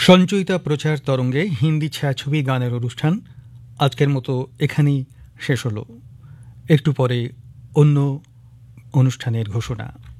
সঞ্চয়িতা প্রচার তরঙ্গে হিন্দি ছায়াছবি গানের অনুষ্ঠান আজকের মতো এখানেই শেষ হলো। একটু পরে অন্য অনুষ্ঠানের ঘোষণা।